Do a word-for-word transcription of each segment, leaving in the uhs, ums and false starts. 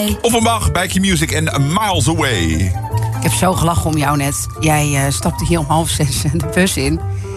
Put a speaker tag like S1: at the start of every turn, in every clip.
S1: Offenbach bij Q-Music en Miles Away.
S2: Ik heb zo gelachen om jou net. Jij uh, stapte hier om half zes de bus in.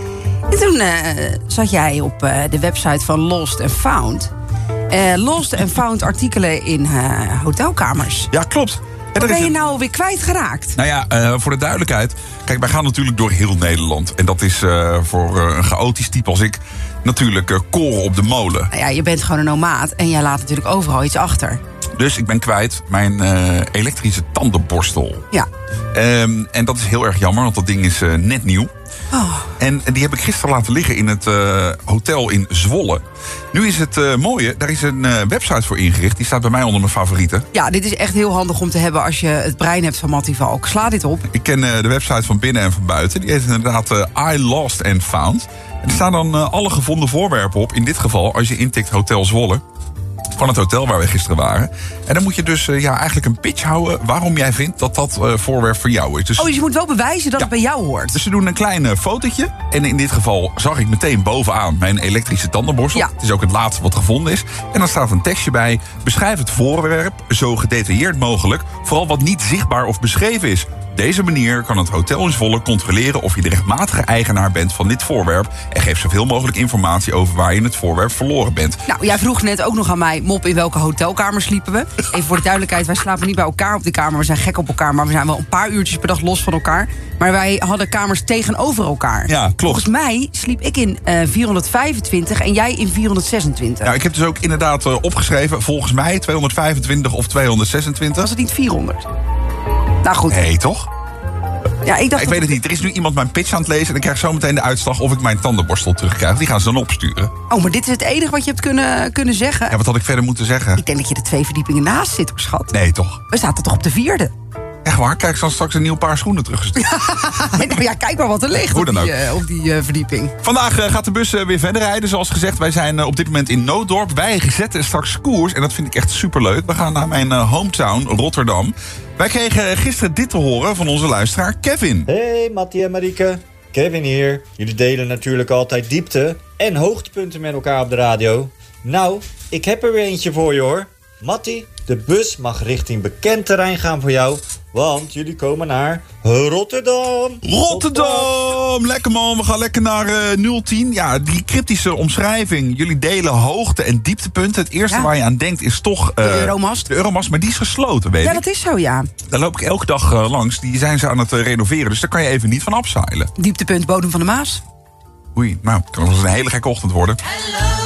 S2: En toen uh, zat jij op uh, de website van Lost and Found. Uh, Lost and Found artikelen in uh, hotelkamers.
S1: Ja, klopt.
S2: Wat ben je een... nou weer kwijtgeraakt?
S1: Nou ja, uh, voor de duidelijkheid. Kijk, wij gaan natuurlijk door heel Nederland. En dat is uh, voor uh, een chaotisch type als ik natuurlijk uh, koren op de molen.
S2: Nou ja, je bent gewoon een nomaat en jij laat natuurlijk overal iets achter.
S1: Dus ik ben kwijt mijn uh, elektrische tandenborstel.
S2: Ja.
S1: Um, en dat is heel erg jammer, want dat ding is uh, net nieuw.
S2: Oh.
S1: En die heb ik gisteren laten liggen in het uh, hotel in Zwolle. Nu is het uh, mooie, daar is een uh, website voor ingericht. Die staat bij mij onder mijn favorieten.
S2: Ja, dit is echt heel handig om te hebben als je het brein hebt van Mattie Valk. Sla dit op.
S1: Ik ken uh, de website van binnen en van buiten. Die heet inderdaad uh, I Lost and Found. En er staan dan uh, alle gevonden voorwerpen op. In dit geval, als je intikt Hotel Zwolle. Van het hotel waar we gisteren waren. En dan moet je dus uh, ja, eigenlijk een pitch houden waarom jij vindt dat dat uh, voorwerp voor jou is. Dus,
S2: oh, dus je moet wel bewijzen dat
S1: ja,
S2: het bij jou hoort.
S1: Dus ze doen een klein uh, fotootje. En in dit geval zag ik meteen bovenaan mijn elektrische tandenborstel.
S2: Ja.
S1: Het is ook het laatste wat gevonden is. En dan staat een tekstje bij. Beschrijf het voorwerp zo gedetailleerd mogelijk. Vooral wat niet zichtbaar of beschreven is. Op deze manier kan het hotel in Zwolle controleren of je de rechtmatige eigenaar bent van dit voorwerp. En geeft zoveel mogelijk informatie over waar je het voorwerp verloren bent.
S2: Nou, jij vroeg net ook nog aan mij, Mop, in welke hotelkamer sliepen we? Even voor de duidelijkheid, wij slapen niet bij elkaar op de kamer. We zijn gek op elkaar, maar we zijn wel een paar uurtjes per dag los van elkaar. Maar wij hadden kamers tegenover elkaar.
S1: Ja, klopt.
S2: Volgens mij sliep ik in uh, vierhonderdvijfentwintig en jij in vierhonderdzesentwintig.
S1: Ja, ik heb dus ook inderdaad uh, opgeschreven, volgens mij tweehonderdvijfentwintig of tweehonderdzesentwintig.
S2: Was het niet vierhonderd? Nou goed.
S1: Nee, toch?
S2: Ja, ik dacht
S1: ik weet het niet. Er is nu iemand mijn pitch aan het lezen en ik krijg zo meteen de uitslag of ik mijn tandenborstel terugkrijg. Die gaan ze dan opsturen.
S2: Oh, maar dit is het enige wat je hebt kunnen, kunnen zeggen?
S1: Ja, wat had ik verder moeten zeggen?
S2: Ik denk dat je er twee verdiepingen naast zit, hoor, schat.
S1: Nee, toch?
S2: We zaten toch op de vierde?
S1: Echt waar? Kijk, ik zal straks een nieuw paar schoenen teruggestuurd.
S2: Nou ja, kijk maar wat er ligt op die, uh, op die uh, verdieping.
S1: Vandaag uh, gaat de bus uh, weer verder rijden. Zoals gezegd, wij zijn uh, op dit moment in Nooddorp. Wij zetten straks koers en dat vind ik echt superleuk. We gaan naar mijn uh, hometown, Rotterdam. Wij kregen gisteren dit te horen van onze luisteraar Kevin.
S3: Hey Mattie en Marieke, Kevin hier. Jullie delen natuurlijk altijd diepte en hoogtepunten met elkaar op de radio. Nou, ik heb er weer eentje voor je hoor. Mattie, de bus mag richting bekend terrein gaan voor jou, want jullie komen naar Rotterdam.
S1: Rotterdam! Lekker man, we gaan lekker naar uh, nul tien. Ja, die cryptische omschrijving. Jullie delen hoogte- en dieptepunten. Het eerste ja. waar je aan denkt is toch... Uh,
S2: de Euromast.
S1: De Euromast, maar die is gesloten, weet
S2: ja,
S1: ik.
S2: Ja, dat is zo, ja.
S1: Daar loop ik elke dag uh, langs. Die zijn ze aan het uh, renoveren, dus daar kan je even niet van afzeilen.
S2: Dieptepunt, bodem van de Maas.
S1: Oei, nou, het kan wel eens een hele gekke ochtend worden. Hello.